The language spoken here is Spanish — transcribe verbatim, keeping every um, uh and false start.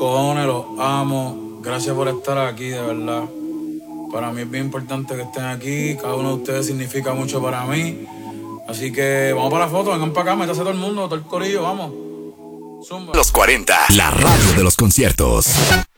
Cojones, los amo. Gracias por estar aquí, de verdad. Para mí es bien importante que estén aquí. Cada uno de ustedes significa mucho para mí. Así que vamos para la foto, vengan para acá, métase todo el mundo, todo el corillo, vamos. Zumba. Los cuarenta, la radio de los conciertos.